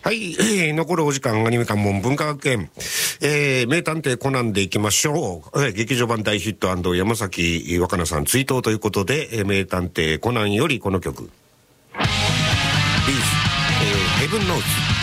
はい、残るお時間、アニメ関門文化学園、名探偵コナンでいきましょう。劇場版大ヒット&山崎若菜さん追悼ということで、名探偵コナンよりこの曲。Please, Heaven Knows